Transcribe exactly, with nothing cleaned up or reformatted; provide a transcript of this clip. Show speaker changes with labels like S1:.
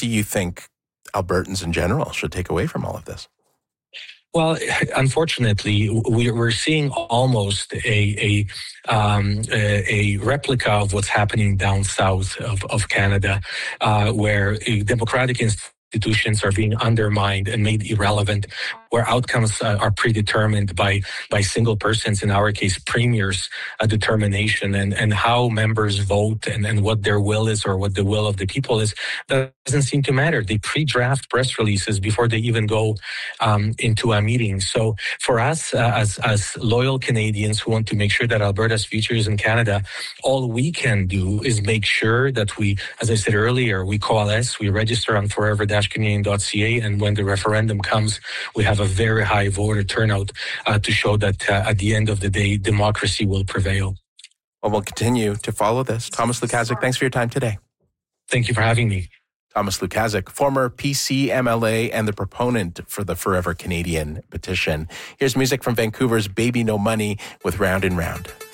S1: do you think Albertans in general should take away from all of this?
S2: Well, unfortunately, we're seeing almost a a, um, a replica of what's happening down south of, of Canada, uh, where democratic institutions are being undermined and made irrelevant, where outcomes uh, are predetermined by by single persons, in our case, premiers' uh, determination, and, and how members vote and, and what their will is or what the will of the people is. That doesn't seem to matter. They pre-draft press releases before they even go um, into a meeting. So for us, uh, as as loyal Canadians who want to make sure that Alberta's future is in Canada, all we can do is make sure that we, as I said earlier, we coalesce, we register on forever dash canadian dot c a, and when the referendum comes, we have a very high voter turnout uh, to show that uh, at the end of the day, democracy will prevail.
S1: Well, we'll continue to follow this. Thomas Lukaszuk, thanks for your time today.
S2: Thank you for having me.
S1: Thomas Lukaszuk, former P C M L A and the proponent for the Forever Canadian petition. Here's music from Vancouver's Baby No Money with Round and Round.